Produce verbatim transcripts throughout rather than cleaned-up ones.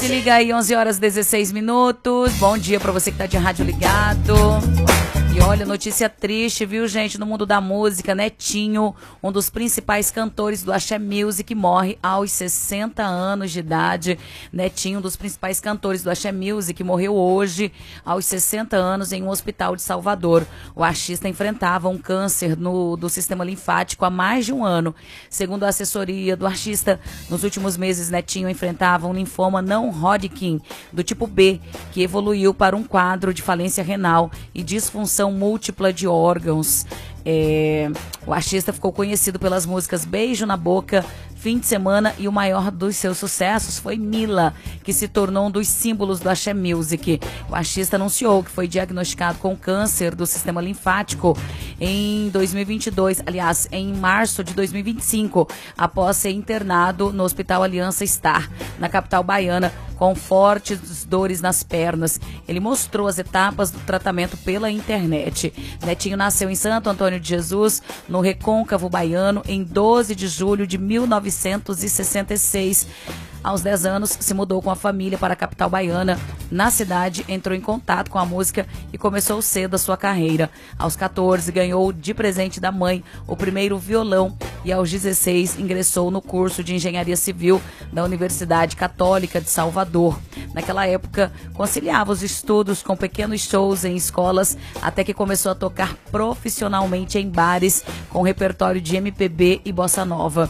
Se liga aí, onze horas e dezesseis minutos. Bom dia pra você que tá de rádio ligado. E olha, notícia triste, viu, gente? No mundo da música, Netinho, um dos principais cantores do Axé Music, morre aos sessenta anos de idade. Netinho, um dos principais cantores do Axé Music, morreu hoje aos sessenta anos em um hospital de Salvador. O artista enfrentava um câncer no, do sistema linfático há mais de um ano. Segundo a assessoria do artista, nos últimos meses, Netinho enfrentava um linfoma não Hodgkin, do tipo B, que evoluiu para um quadro de falência renal e disfunção múltipla de órgãos. É, o artista ficou conhecido pelas músicas Beijo na Boca, Fim de Semana, e o maior dos seus sucessos foi Mila, que se tornou um dos símbolos do Axé Music. O artista anunciou que foi diagnosticado com câncer do sistema linfático em dois mil e vinte e dois, aliás, em março de dois mil e vinte e cinco, após ser internado no Hospital Aliança Star, na capital baiana, com fortes dores nas pernas. Ele mostrou as etapas do tratamento pela internet. Netinho nasceu em Santo Antônio de Jesus, no Recôncavo Baiano, em doze de julho de mil novecentos e sessenta e seis. Aos dez anos, se mudou com a família para a capital baiana. Na cidade, entrou em contato com a música e começou cedo a sua carreira. Aos quatorze, ganhou de presente da mãe o primeiro violão e aos dezesseis ingressou no curso de Engenharia Civil da Universidade Católica de Salvador. Naquela época, conciliava os estudos com pequenos shows em escolas, até que começou a tocar profissionalmente em bares com repertório de M P B e bossa nova.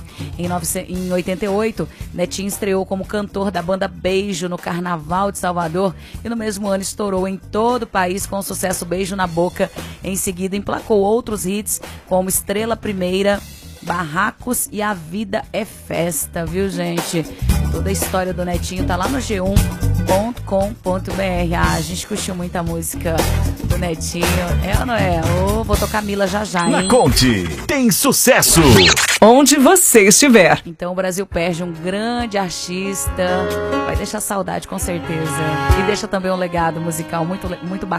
Em oitenta e oito, Netinho estreou como cantor da banda Beijo no Carnaval de Salvador e no mesmo ano estourou em todo o país com o sucesso Beijo na Boca. Em seguida emplacou outros hits como Estrela Primeira, Barracos e A Vida é Festa, viu, gente? Toda a história do Netinho tá lá no G um ponto com ponto b r. Ah, a gente curtiu muita música do Netinho. É ou não é? Oh, vou tocar Mila já já, hein? Na Conte tem sucesso onde você estiver. Então o Brasil perde um grande artista. Vai deixar saudade, com certeza. E deixa também um legado musical muito, muito bacana.